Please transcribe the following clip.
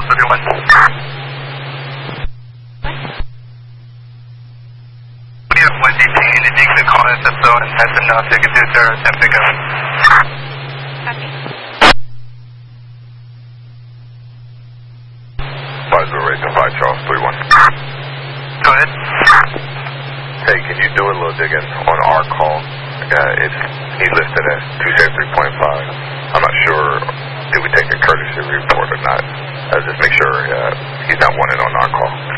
We have 118, and you can call SSO and let them know if they can do their attempt to go. Copy. Advisor Radio 5 Charles 31. Go ahead. Hey, can you do a little digging on our call? He's listed as 273.5. I'm not sure did we take a courtesy report or not. Just make sure he's not wanted on our call.